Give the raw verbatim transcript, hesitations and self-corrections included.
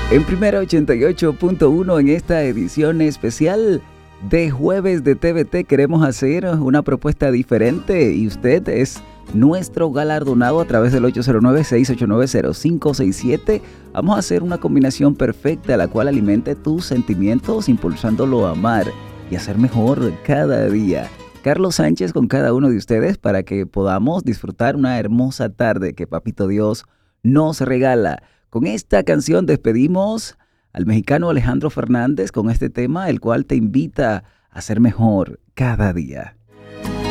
En Primera ochenta y ocho punto uno, en esta edición especial de Jueves de T V T, queremos hacer una propuesta diferente y usted es nuestro galardonado a través del ocho cero nueve, seis ocho nueve, cero cinco seis siete. Vamos a hacer una combinación perfecta la cual alimente tus sentimientos, impulsándolo a amar y a ser mejor cada día. Carlos Sánchez con cada uno de ustedes para que podamos disfrutar una hermosa tarde que Papito Dios nos regala. Con esta canción despedimos al mexicano Alejandro Fernández con este tema, el cual te invita a ser mejor cada día.